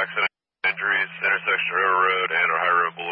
accident injuries, intersection River Road and or High Road Boulevard.